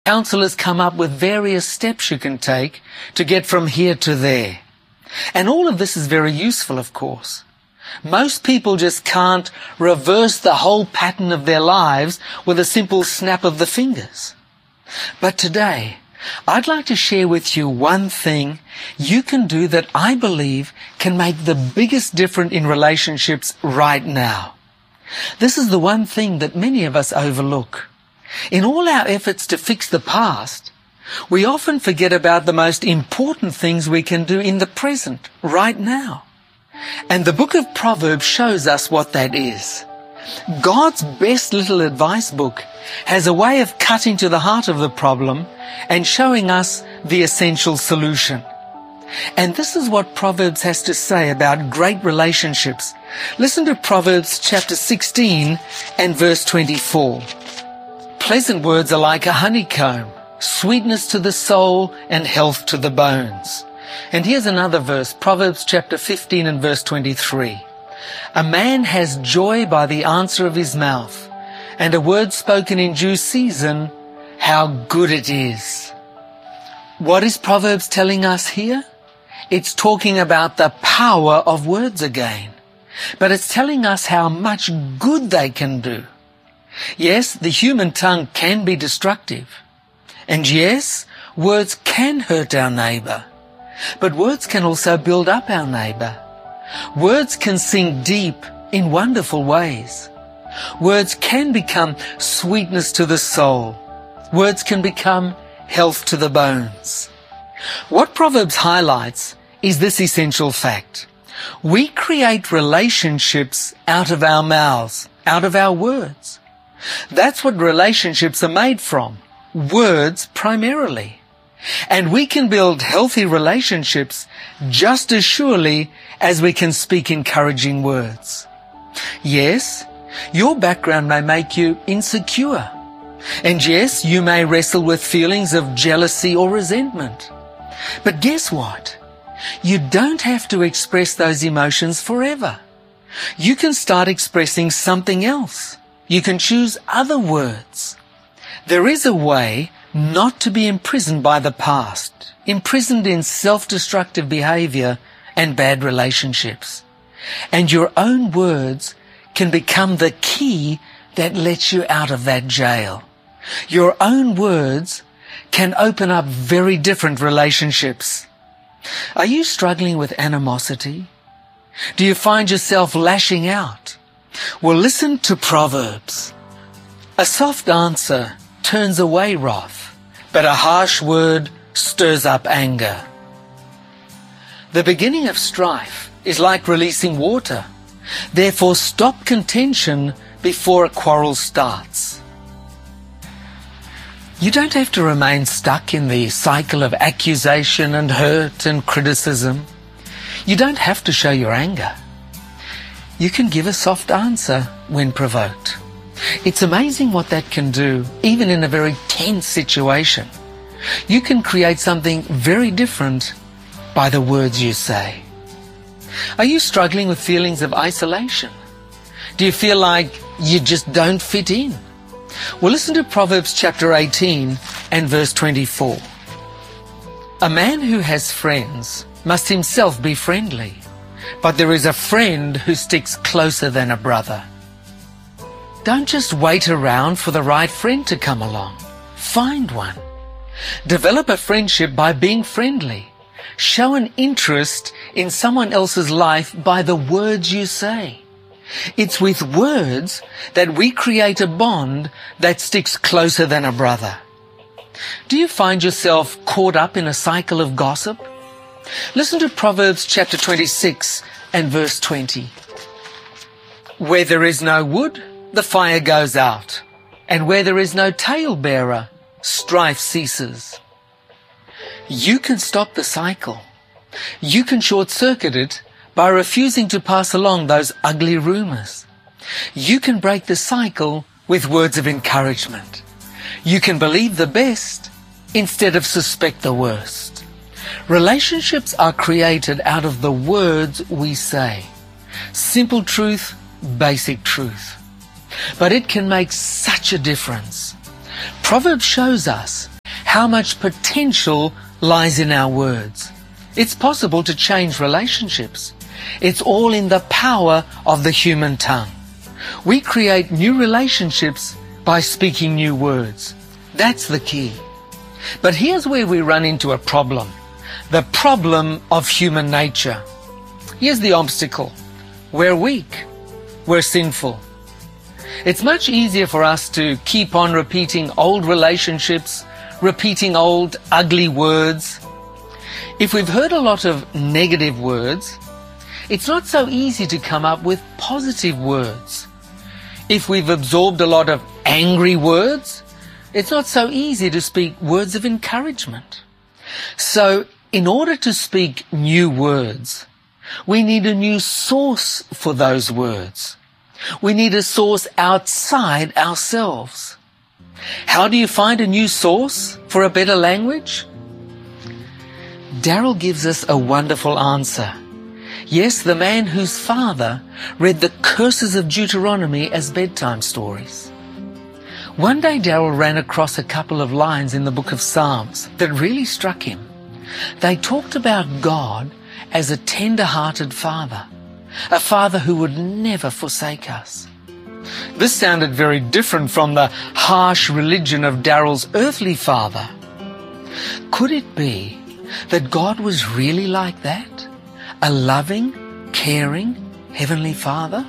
Counselors come up with various steps you can take to get from here to there. And all of this is very useful, of course. Most people just can't reverse the whole pattern of their lives with a simple snap of the fingers. But today, I'd like to share with you one thing you can do that I believe can make the biggest difference in relationships right now. This is the one thing that many of us overlook. In all our efforts to fix the past, we often forget about the most important things we can do in the present, right now. And the book of Proverbs shows us what that is. God's best little advice book has a way of cutting to the heart of the problem and showing us the essential solution. And this is what Proverbs has to say about great relationships. Listen to Proverbs chapter 16 and verse 24. Pleasant words are like a honeycomb, sweetness to the soul and health to the bones. And here's another verse, Proverbs chapter 15 and verse 23. A man has joy by the answer of his mouth, and a word spoken in due season, how good it is. What is Proverbs telling us here? It's talking about the power of words again, but it's telling us how much good they can do. Yes, the human tongue can be destructive. And yes, words can hurt our neighbor. But words can also build up our neighbor. Words can sink deep in wonderful ways. Words can become sweetness to the soul. Words can become health to the bones. What Proverbs highlights is this essential fact. We create relationships out of our mouths, out of our words. That's what relationships are made from, words primarily. And we can build healthy relationships just as surely as we can speak encouraging words. Yes, your background may make you insecure. And yes, you may wrestle with feelings of jealousy or resentment. But guess what? You don't have to express those emotions forever. You can start expressing something else. You can choose other words. There is a way not to be imprisoned by the past, imprisoned in self-destructive behavior and bad relationships. And your own words can become the key that lets you out of that jail. Your own words can open up very different relationships. Are you struggling with animosity? Do you find yourself lashing out? Well, listen to Proverbs. A soft answer turns away wrath, but a harsh word stirs up anger. The beginning of strife is like releasing water. Therefore, stop contention before a quarrel starts. You don't have to remain stuck in the cycle of accusation and hurt and criticism. You don't have to show your anger. You can give a soft answer when provoked. It's amazing what that can do, even in a very tense situation. You can create something very different by the words you say. Are you struggling with feelings of isolation? Do you feel like you just don't fit in? Well, listen to Proverbs chapter 18 and verse 24. A man who has friends must himself be friendly, but there is a friend who sticks closer than a brother. Don't just wait around for the right friend to come along. Find one. Develop a friendship by being friendly. Show an interest in someone else's life by the words you say. It's with words that we create a bond that sticks closer than a brother. Do you find yourself caught up in a cycle of gossip? Listen to Proverbs chapter 26 and verse 20. Where there is no wood, the fire goes out, and where there is no talebearer, strife ceases. You can stop the cycle. You can short-circuit it by refusing to pass along those ugly rumors. You can break the cycle with words of encouragement. You can believe the best instead of suspect the worst. Relationships are created out of the words we say. Simple truth, basic truth. But it can make such a difference. Proverbs shows us how much potential lies in our words. It's possible to change relationships. It's all in the power of the human tongue. We create new relationships by speaking new words. That's the key. But here's where we run into a problem. The problem of human nature. Here's the obstacle. We're weak. We're sinful. It's much easier for us to keep on repeating old relationships, repeating old ugly words. If we've heard a lot of negative words, it's not so easy to come up with positive words. If we've absorbed a lot of angry words, it's not so easy to speak words of encouragement. So, in order to speak new words, we need a new source for those words. We need a source outside ourselves. How do you find a new source for a better language? Darrell gives us a wonderful answer. Yes, the man whose father read the curses of Deuteronomy as bedtime stories. One day Darrell ran across a couple of lines in the book of Psalms that really struck him. They talked about God as a tender-hearted father, a father who would never forsake us. This sounded very different from the harsh religion of Darrell's earthly father. Could it be that God was really like that? A loving, caring, heavenly Father?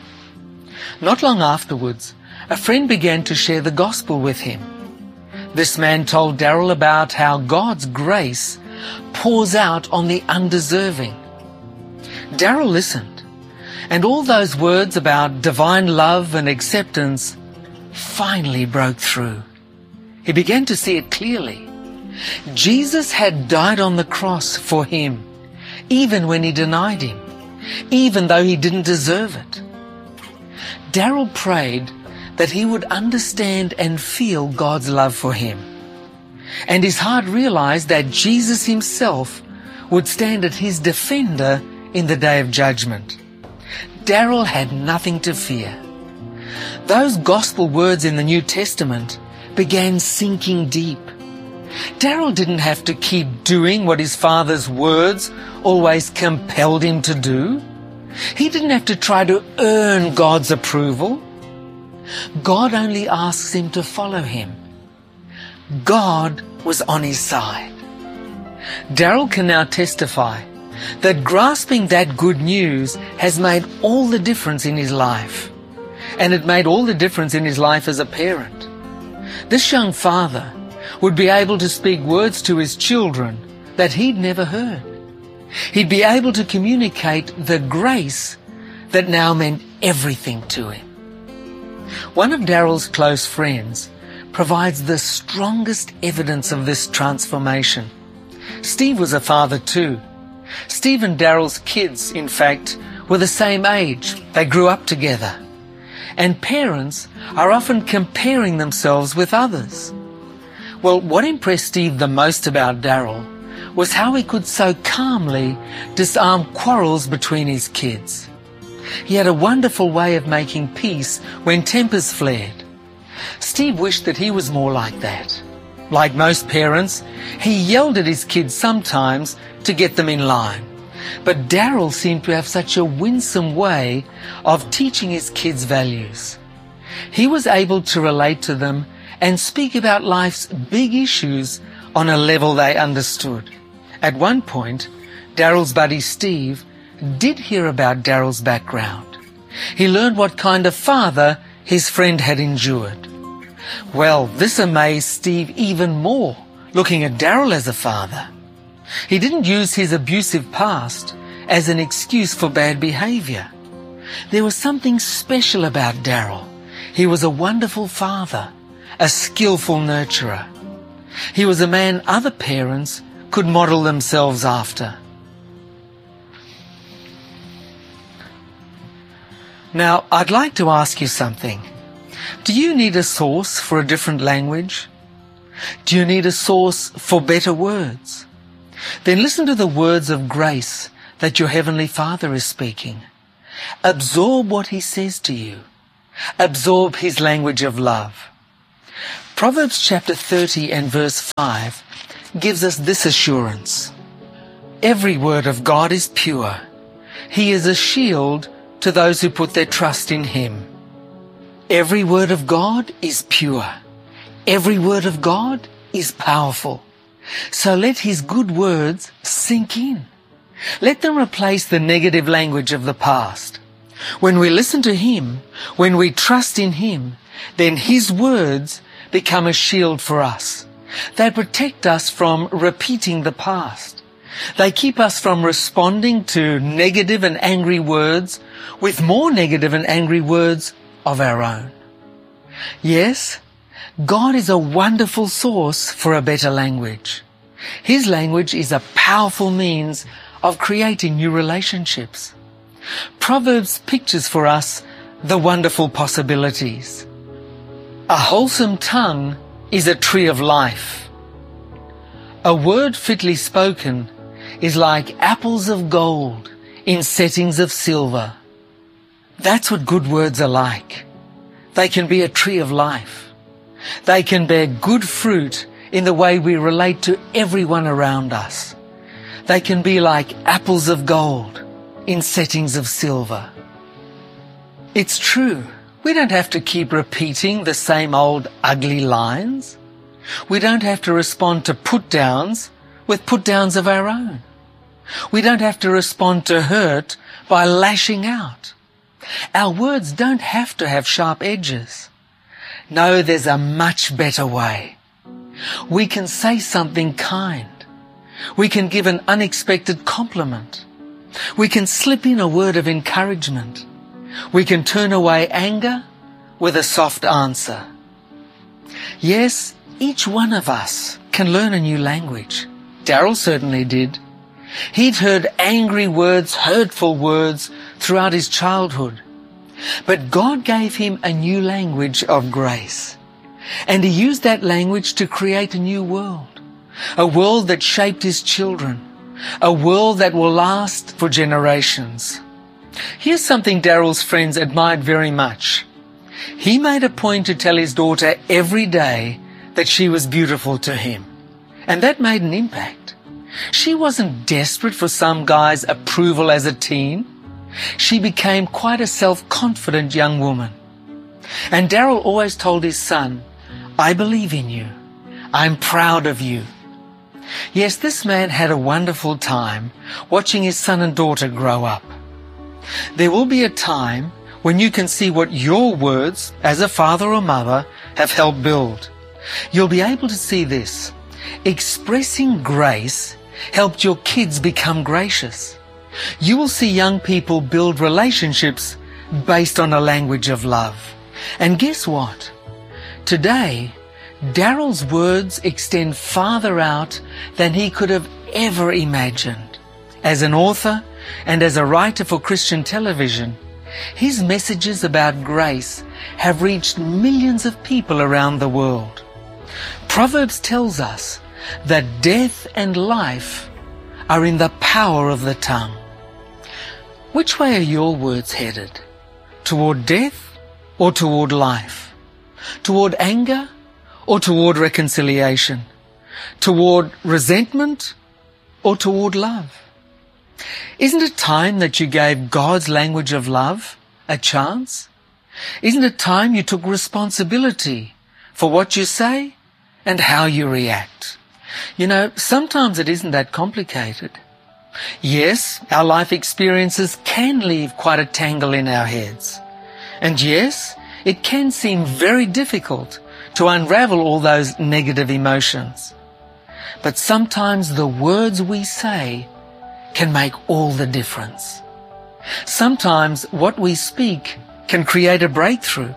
Not long afterwards, a friend began to share the gospel with him. This man told Darrell about how God's grace pours out on the undeserving. Darrell listened, and all those words about divine love and acceptance finally broke through. He began to see it clearly. Jesus had died on the cross for him, even when he denied him, even though he didn't deserve it. Darrell prayed that he would understand and feel God's love for him. And his heart realized that Jesus himself would stand as his defender in the day of judgment. Darrell had nothing to fear. Those gospel words in the New Testament began sinking deep. Darrell didn't have to keep doing what his father's words always compelled him to do. He didn't have to try to earn God's approval. God only asks him to follow him. God was on his side. Darrell can now testify that grasping that good news has made all the difference in his life. And it made all the difference in his life as a parent. This young father would be able to speak words to his children that he'd never heard. He'd be able to communicate the grace that now meant everything to him. One of Darrell's close friends provides the strongest evidence of this transformation. Steve was a father too. Steve and Darrell's kids, in fact, were the same age. They grew up together. And parents are often comparing themselves with others. Well, what impressed Steve the most about Darrell was how he could so calmly disarm quarrels between his kids. He had a wonderful way of making peace when tempers flared. Steve wished that he was more like that. Like most parents, he yelled at his kids sometimes to get them in line. But Darrell seemed to have such a winsome way of teaching his kids values. He was able to relate to them and speak about life's big issues on a level they understood. At one point, Darrell's buddy Steve did hear about Darrell's background. He learned what kind of father his friend had endured. Well, this amazed Steve even more, looking at Darrell as a father. He didn't use his abusive past as an excuse for bad behavior. There was something special about Darrell. He was a wonderful father, a skillful nurturer. He was a man other parents could model themselves after. Now, I'd like to ask you something. Do you need a source for a different language? Do you need a source for better words? Then listen to the words of grace that your Heavenly Father is speaking. Absorb what He says to you. Absorb His language of love. Proverbs chapter 30 and verse 5 gives us this assurance. Every word of God is pure. He is a shield to those who put their trust in Him. Every word of God is pure. Every word of God is powerful. So let His good words sink in. Let them replace the negative language of the past. When we listen to Him, when we trust in Him, then His words become a shield for us. They protect us from repeating the past. They keep us from responding to negative and angry words with more negative and angry words of our own. Yes, God is a wonderful source for a better language. His language is a powerful means of creating new relationships. Proverbs pictures for us the wonderful possibilities. A wholesome tongue is a tree of life. A word fitly spoken is like apples of gold in settings of silver. That's what good words are like. They can be a tree of life. They can bear good fruit in the way we relate to everyone around us. They can be like apples of gold in settings of silver. It's true, we don't have to keep repeating the same old ugly lines. We don't have to respond to put-downs with put-downs of our own. We don't have to respond to hurt by lashing out. Our words don't have to have sharp edges. No, there's a much better way. We can say something kind. We can give an unexpected compliment. We can slip in a word of encouragement. We can turn away anger with a soft answer. Yes, each one of us can learn a new language. Daryl certainly did. He'd heard angry words, hurtful words throughout his childhood. But God gave him a new language of grace. And He used that language to create a new world. A world that shaped his children. A world that will last for generations. Here's something Daryl's friends admired very much. He made a point to tell his daughter every day that she was beautiful to him. And that made an impact. She wasn't desperate for some guy's approval as a teen. She became quite a self-confident young woman. And Daryl always told his son, "I believe in you. I'm proud of you." Yes, this man had a wonderful time watching his son and daughter grow up. There will be a time when you can see what your words as a father or mother have helped build. You'll be able to see this. Expressing grace helped your kids become gracious. You will see young people build relationships based on a language of love. And guess what? Today, Daryl's words extend farther out than he could have ever imagined. As an author and as a writer for Christian television, his messages about grace have reached millions of people around the world. Proverbs tells us that death and life are in the power of the tongue. Which way are your words headed? Toward death or toward life? Toward anger or toward reconciliation? Toward resentment or toward love? Isn't it time that you gave God's language of love a chance? Isn't it time you took responsibility for what you say and how you react? You know, sometimes it isn't that complicated. Yes, our life experiences can leave quite a tangle in our heads. And yes, it can seem very difficult to unravel all those negative emotions. But sometimes the words we say can make all the difference. Sometimes what we speak can create a breakthrough.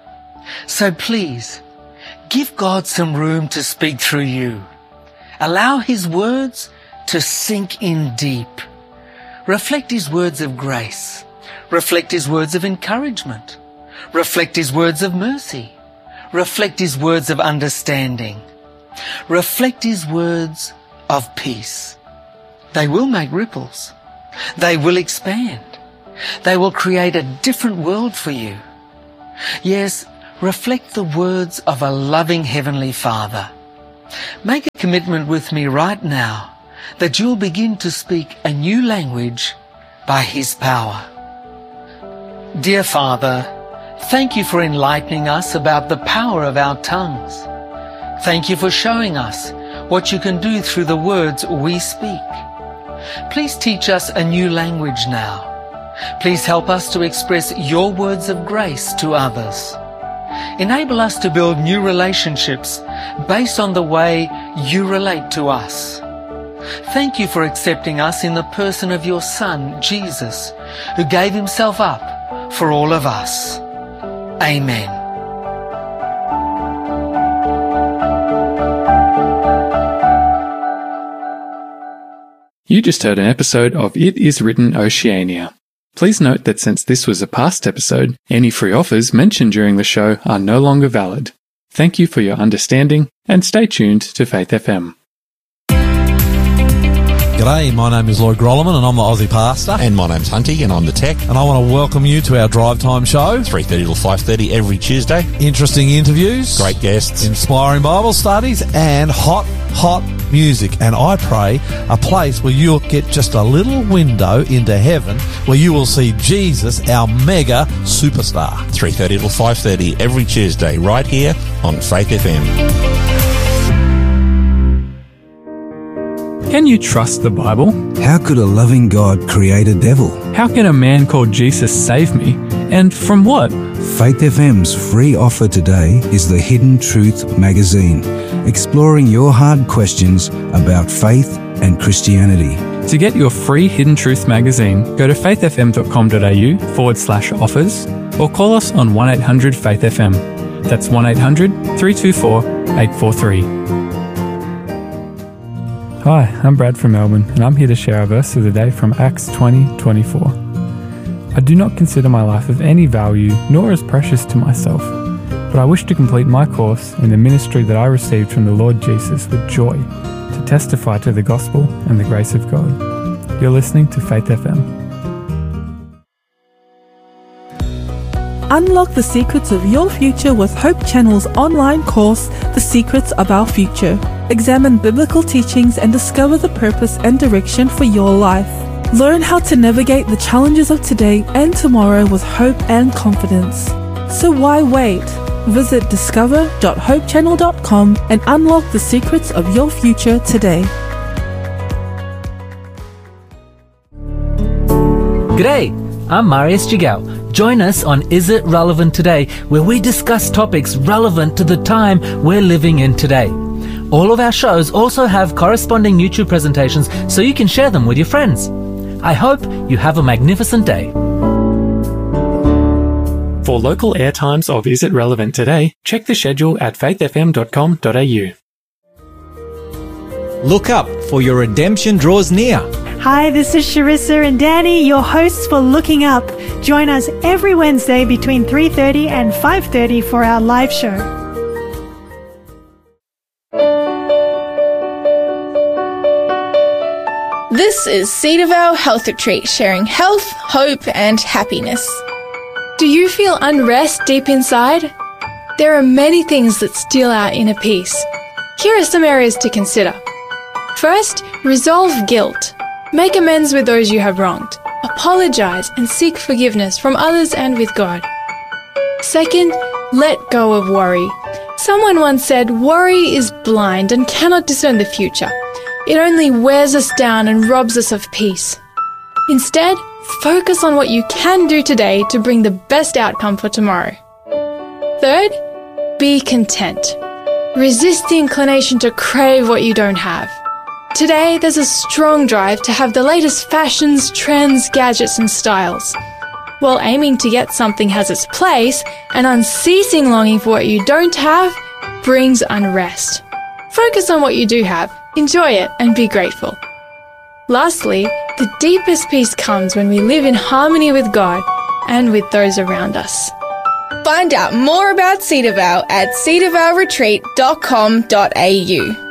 So please, give God some room to speak through you. Allow His words to sink in deep. Reflect His words of grace. Reflect His words of encouragement. Reflect His words of mercy. Reflect His words of understanding. Reflect His words of peace. They will make ripples. They will expand. They will create a different world for you. Yes, reflect the words of a loving Heavenly Father. Make a commitment with me right now that you'll begin to speak a new language by His power. Dear Father, thank you for enlightening us about the power of our tongues. Thank you for showing us what you can do through the words we speak. Please teach us a new language now. Please help us to express your words of grace to others. Enable us to build new relationships based on the way you relate to us. Thank you for accepting us in the person of your Son, Jesus, who gave Himself up for all of us. Amen. You just heard an episode of It Is Written Oceania. Please note that since this was a past episode, any free offers mentioned during the show are no longer valid. Thank you for your understanding, and stay tuned to Faith FM. G'day, my name is Lloyd Grolleman and I'm the Aussie Pastor. And my name's Hunty and I'm the Tech. And I want to welcome you to our Drive Time show. 3:30 till 5:30 every Tuesday. Interesting interviews. Great guests. Inspiring Bible studies and hot music. And I pray a place where you'll get just a little window into heaven where you will see Jesus, our mega superstar. 3:30 till 5:30 every Tuesday right here on Faith FM. Can you trust the Bible? How could a loving God create a devil? How can a man called Jesus save me? And from what? Faith FM's free offer today is the Hidden Truth magazine, exploring your hard questions about faith and Christianity. To get your free Hidden Truth magazine, go to faithfm.com.au/offers or call us on 1-800-FAITH-FM. That's 1-800-324-843. Hi, I'm Brad from Melbourne, and I'm here to share our verse of the day from Acts 20:24. I do not consider my life of any value, nor as precious to myself, but I wish to complete my course in the ministry that I received from the Lord Jesus with joy, to testify to the gospel and the grace of God. You're listening to Faith FM. Unlock the secrets of your future with Hope Channel's online course, The Secrets of Our Future. Examine biblical teachings and discover the purpose and direction for your life. Learn how to navigate the challenges of today and tomorrow with hope and confidence. So why wait? Visit discover.hopechannel.com and unlock the secrets of your future today. G'day, I'm Marius Jigao. Join us on Is It Relevant Today, where we discuss topics relevant to the time we're living in today. All of our shows also have corresponding YouTube presentations so you can share them with your friends. I hope you have a magnificent day. For local airtimes of Is It Relevant Today, check the schedule at faithfm.com.au. Look up, for your redemption draws near. Hi, this is Sharissa and Danny, your hosts for Looking Up. Join us every Wednesday between 3:30 and 5:30 for our live show. This is Cedarvale Health Retreat, sharing health, hope, and happiness. Do you feel unrest deep inside? There are many things that steal our inner peace. Here are some areas to consider. First, resolve guilt. Make amends with those you have wronged. Apologize and seek forgiveness from others and with God. Second, let go of worry. Someone once said, worry is blind and cannot discern the future. It only wears us down and robs us of peace. Instead, focus on what you can do today to bring the best outcome for tomorrow. Third, be content. Resist the inclination to crave what you don't have. Today, there's a strong drive to have the latest fashions, trends, gadgets, and styles. While aiming to get something has its place, an unceasing longing for what you don't have brings unrest. Focus on what you do have, enjoy it, and be grateful. Lastly, the deepest peace comes when we live in harmony with God and with those around us. Find out more about Cedarvale at cedarvaleretreat.com.au.